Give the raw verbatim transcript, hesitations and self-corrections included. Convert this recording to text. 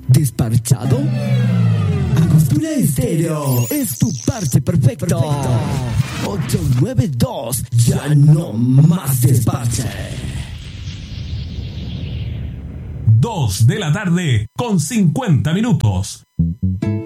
¿Despachado? Angostura Estéreo es tu parche perfecto. perfecto. ocho nueve dos, ya no más despache. Dos de la tarde con cincuenta minutos.